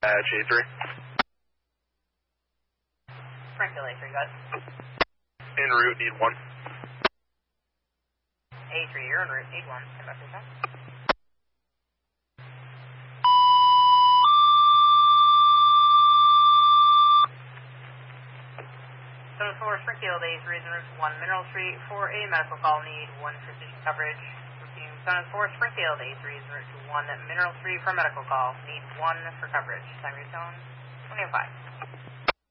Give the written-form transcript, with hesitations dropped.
A3. Springfield A3, go ahead. En route, need 1. A3, you're en route, need 1. Stand by, please. 74 Springfield A3 is en route to 1 Mineral Street for a medical call, need 1 precision coverage. Repeating 74 Springfield A3 is en route to 1 Mineral Street for medical call, need 1 for coverage. Time your tone, 2005.